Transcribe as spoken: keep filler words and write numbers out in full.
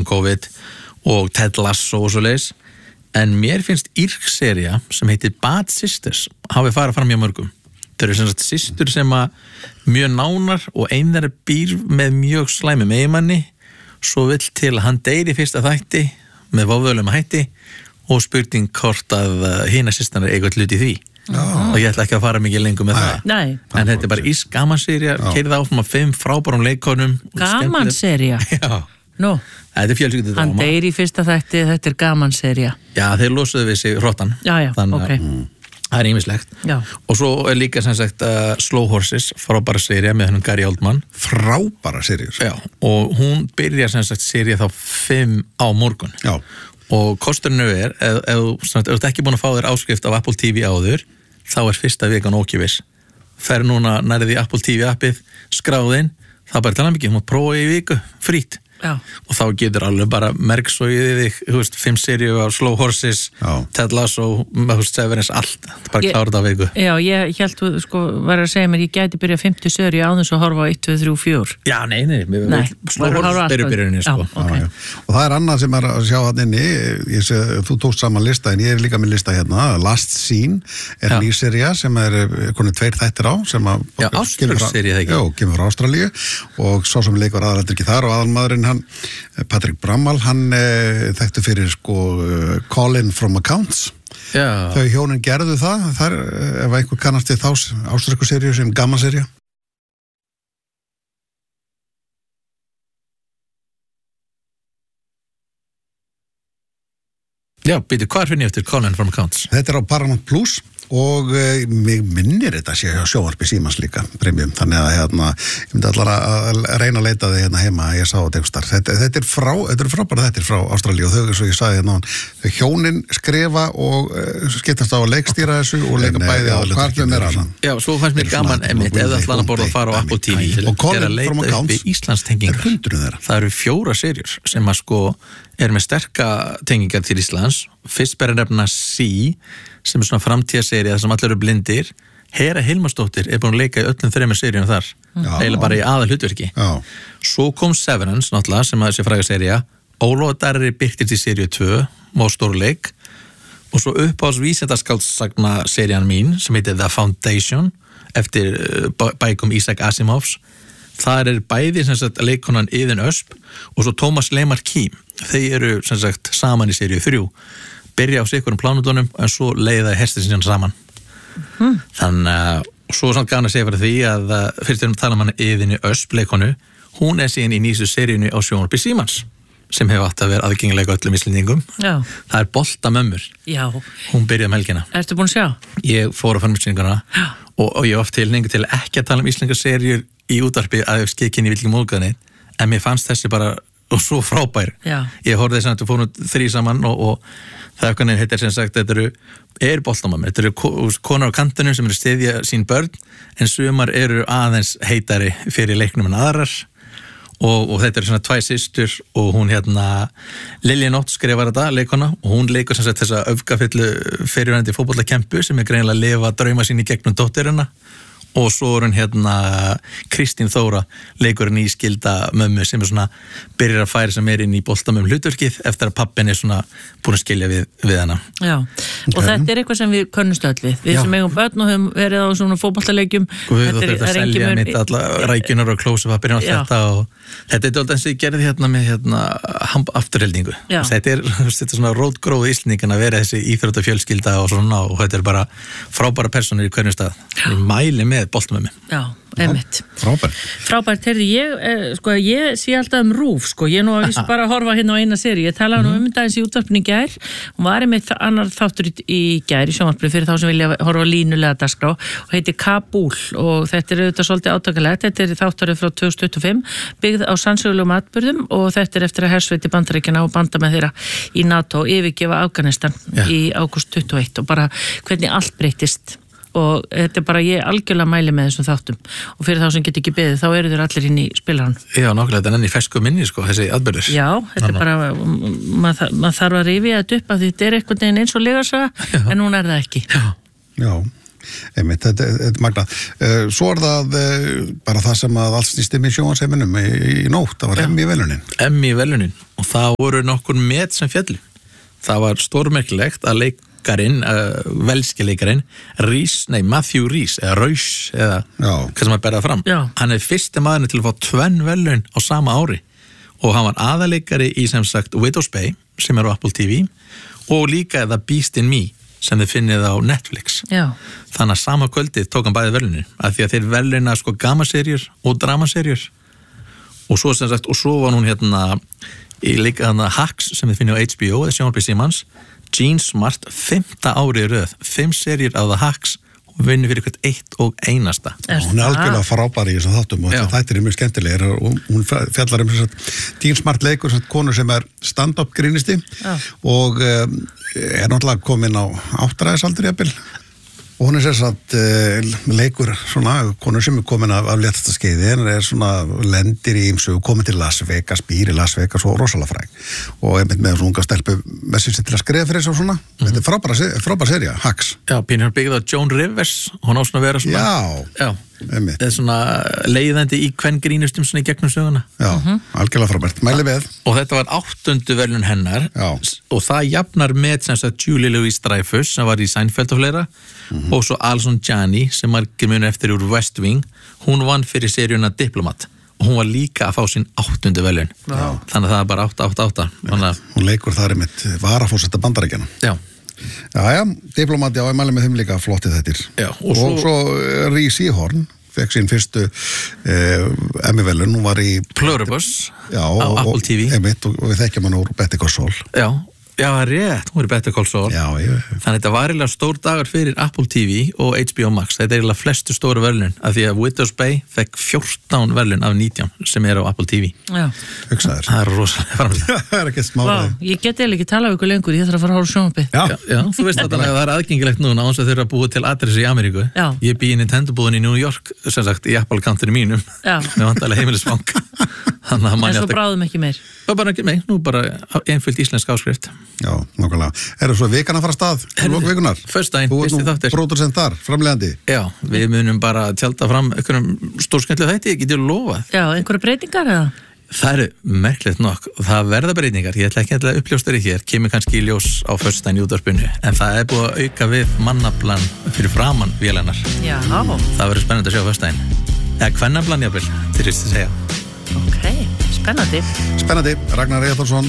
um COVID og Ted Lasso og svo leis, en mér finnst írsk sería sem heitir Bad Sisters hafi farið fram hjá mörgum. Það eru sem sagt systur sem að mjög nánar og ein þeirra býr með mjög slæmum eiginmanni, svo vill til að hann deyri í fyrsta þætti með váföðlum hætti og spurning hvort að hina systarna er eitthvað hluti í því. Já. Og ég ætla ekki að fara mikið lengur með það. Nei. En þetta er bara írsk gamansería, keyrið áfram að fimm frábærum leikonum. Gamansería? Já. Nú, þetta er fjölskyldu hann deyr í fyrsta þætti, þetta er gamansería. Já, þeir losuðu við sig hrottan. Já, já, Þann, ok. Mm, það er ýmislegt. Já. Og svo er líka sem sagt uh, Slow Horses, frábæra sería með hennum Gary Oldman. Frábæra sería. Já, og hún byrjar sem sagt sería þá fimm á morgun. Já. Og kosturinu er, ef, ef, ef þú ert ekki búin að fá þér áskrift af Apple T V áður, þá er fyrsta vikan ókeypis. Fer núna nærði Apple T V appið, skráðinn, það bara tala mikið, hún mátt prófa í viku, frýtt. Já. Og þá getur alveg bara merksóið þig, þú veist, fimm seríu af Slow Horses, já. Ted Lasso, Severance, allt, bara ég, klára þetta af viku. Já, ég held þú, sko, var að segja mér, ég gæti byrja fimmtíu seríu á þess að horfa á eitt, tvö, þrjú, fjögur. Já, nei, nei, nei Slow Horses byrju byrjunni, sko. Já, okay. já, já. Og það er annað sem er að sjá hann inni, ég sé, þú tókst saman lista, en ég er líka með lista hérna, Last Scene, er nýsería sem er konið tveir þættir á, sem að... Já, Ástralsería, það ekki? Já, kemur frá Ástralíu og svo sem leikur aðalhaldurinn ekki þar og aðalmaðurinn hann, Patrick Bramall, hann eh, þekktu fyrir sko Call-in from Accounts. Já. Þau hjónin gerðu það, þar, ef einhver kannast við þá ástralsku seríu sem gamansería. Já, býtu, hvað er fyrir eftir Call-in from Accounts? Þetta er á Paramount Plus og uh, mig minnir þetta sé hjá sjónvarpi Símans líka, premium, þannig að hérna, ég myndi allar að reyna að leita þig hérna heima, ég sá þetta einhvers þetta, þetta er frá, þetta er frábæra þetta er frá Ástralíu og þau, eins og ég sagði hérna, þau hjónin skrifa og uh, skiptast á að leikstýra þessu og leika bæði á hvartum er annað. Já, svo fannst mér gaman, emitt, ef það ætlar að borða að fara á Apple T V til að leita upp í Íslandstengingar. Það eru fjóra serjur sem að sko er með sterka tengingar til Íslands. Fyrst ber að nefna Sí, sem er svona framtíðasería þar sem allir eru blindir. Hera Hilmarsdóttir er búin að leika í öllum þremur seríum þar, eiginlega bara í aðal hlutverki. Já. Svo kom Severance, náttúrulega, sem að þessi fræga sería. Ólafur Darri birtist í seríu tvö, má stórleik. Og svo uppáhalds vísindaskáldssagna serían mín, sem heitir The Foundation, eftir bækum Isaac Asimovs. Það er bæði sem sagt leikonan Iðin Ösp og svo Thomas Lemarquis. Þeir eru sem sagt saman í seríu þrjú. Byrja á sikurum plánutunum en svo leiða hestin síðan saman. Mm. Þannig að svo er samt gana að segja fyrir því að fyrst erum við að tala um hann Iðinni Ösp leikonu. Hún er síðan í nýsu seríunni á sjónvarpi Símans sem hefur átt að vera aðgengilega öllum Íslendingum. Já. Það er Boltamömmur. Já. Hún byrjaði um helgina. Ertu búin að sjá? Ég fór á fannmyndsynninguna og, og ég oft tilningu til ekki að tala um íslenska seríur í útvarpi að ég skeið kynni vilkjum móðgæðinni, en mér fannst þessi bara og svo frábær. Já. Ég horfði þess að við fórum þrý saman og, og það er hvernig þetta er sem sagt, þetta eru er Boltamömmur, þetta eru konar á kantunum sem eru stiðja sín börn, en sumar eru aðeins heitari fyrir leiknum en aðrar. Og, og þetta er svona tvær systur og hún hérna Lilja Nótt skrifar þetta, leikona, og hún leikur sem sagt þessa öfgafyllu fyrirverandi fótboltakempu sem er greinilega að lifa drauma sín í gegnum dóttirina. Og svo er hún hérna Kristín Þóra, leikur ný skilda mömmu sem er svona byrjar að færa sem er inn í Boltamömmum hlutverkið eftir að pappin er svona búin að skilja við, við hana. Já, og okay. Þetta er eitthvað sem við könnumst öll við. Við Já. Sem eigum börn og höfum verið á svona fótboltaleikjum. Og við þetta er að selja mitt alla rækjunar og klósupapirinn og þetta og þetta er alltaf eins og ég gerði hérna með hérna afturheldingu. Þetta er, þetta er svona rótgróð Íslendingan að vera þessi íþróttafjölskylda og svona og þetta er bara frábæra personur í hverjum stað. Ég mæli með Boltamömmu. Já, einmitt. Frábært. Frábært, heyrðu, ég, eh, sko, ég sé alltaf um RÚV, sko, ég nú að vist bara að horfa hérna á eina seri, ég talaði nú um þetta eins í útvarpinu í gær, hún var einmitt annar þáttur í, í gær í sjónvarpinu fyrir þá sem vilja horfa línulega dagskrá og heitir Kabúl og þetta er auðvitað svolítið átakalegt, þetta er þátturinn frá tvö þúsund tuttugu og fimm, byggð á sannsögulegum atburðum og þetta er eftir að hersveiti Bandaríkjanna og bandamenn þeirra í NATO yfirgefa Afganistan ja. Í ágúst tuttugu og eitt og bara hvernig allt breyttist. Og þetta er bara ég algjörlega mæli með þessum þáttum og fyrir þá sem get ekki beðið þá eru þeir allir inn í spilaran. Já, nákvæmlega, þetta er enn í fersku minni sko, þessi atburður. Já, þetta er bara maður mað þarf að rifja þetta upp að þetta er eitthvað eins og legarsaga en hún er það ekki. Já, Já. einmitt, þetta er magnað. Svo er það bara það sem að allt snýst um í sjónvarpsheiminum í, í nótt, það var Emmy-verðlaunin. Emmy-verðlaunin og það voru nokkur met sem fjallu. Það var stórmerkilegt að leikarinn, uh, velski leikarinn, Rhys, nei, Matthew Rhys, eða Rhys, eða hvað sem að berða fram. Já. Hann er fyrsti maðurinn til að fá tvenn verðlaun á sama ári og hann var aðaleikari í sem sagt Widow's Bay, sem er á Apple T V, og líka The Beast in Me, sem þið finnið á Netflix. Já. Þannig að sama kvöldið tók hann bæði verðlaunin, af því að þeir verðlauna sko gamaserjur og dramaserjur. Og svo sem sagt, og svo var hún hérna í líka hana Hacks, sem þið finnið á H B O, eða sjónvarpi Símans, Jean Smart, fimmta ári í röð, fimm serjur af The Hacks, og vinnur fyrir eitthvað eitt og einasta. Hún er algjörlega frábær í þessum þáttum og þetta er mjög skemmtilegir og hún fjallar um þess að Jean Smart leikur, þess að konu sem er stand-up grínisti og um, er náttúrulega komin á áttræðisaldur jafnvel og hún er þess að uh, leikur svona, konu sem er komin af, af léttasta skeiði, en er svona lendir í ýmsu, komin til Las Vegas, býr í Las Vegas og rosalega fræg og einmitt með svona unga stelpu með sér til að skrifa fyrir þessu og svona, mm-hmm. Þetta er frábæra, frábæra serja, Hacks. Já, pínur byggð á Joan Rivers, hún á svona að vera svona Já, já. Það er svona leiðandi í hvern grínustum svona í gegnum söguna. Já, mm-hmm. Algjörlega frábært, mæli við. Og þetta var áttundu verðlaun hennar. Já. Og það jafnar með sem sagt Julie Louis-Dreyfus sem var í Seinfeld og fleira mm-hmm. og svo Alison Janney sem margir munir eftir úr West Wing, hún vann fyrir seríuna Diplomat og hún var líka að fá sín áttundu verðlaun. Já. Þannig að það er bara átta, átta, átta. Þannig... Hún leikur þar einmitt varafórseta Bandaríkjanna. Já. Já, já, Diplomat, já, ég mæli með þeim líka flottið þettir. Já, og, og svo, svo Rhys Ihorn fekk sín fyrstu uh, Emmy-verðlaun, hún var í Pluribus já, á og, Apple T V. Einmitt, og, og við þekkjum hann úr Better Call Saul. Já, já, rétt, hún er Better Call Saul. Já, ég... Þannig að þetta var eiginlega stór dagar fyrir Apple T V og H B O Max. Þetta er eiginlega flestu stóru verðlaun, af því að Widow's Bay fekk fjórtán verðlaun af nítján sem er á Apple T V. Já. Hugsaður. Það er rosalega framlega. Það er ekki smáraði. Vá, ég geti eða ekki tala um ykkur lengur, ég þarf að fara að hóra sjónvarpi. Já. Já, já, þú veist þetta að það er aðgengilegt núna án þess að þeir eru að búa til adressi í Ameríku. Já. Ég bý í Nintendo-búðin í New York, sem sagt, í Apple-kantinu mínum. Já. Með vantarlega heimilisfang. Þannig að mann en svo bráðum ekki meir. Það bara ekki meir, nú bara einföld íslensk áskrift. Já, nákvæmlega. Er það svo vikan að fara að stað? Lók vikunar? Föstudaginn, fyrsti þáttur. Pródusent þar, framleiðandi? Já, við munum bara tjálta fram einhverjum stórskemmtileg þætti, ég geti lofað. Já, einhverja breytingar eða? Það eru merkilegt nokk, það verða breytingar, ég ætla ekki að uppljósta þér hér, kemur kannski í ljós á föstudaginn í útvarpinu, en það er búið að auka við mannaflan fyrir framan vélarnar. Já. Það verður spennandi að sjá á föstudaginn. Eða kvennaflan jafnvel, til þess að segja. Ok, spennandi. Spennandi, Ragnar Eyjólfsson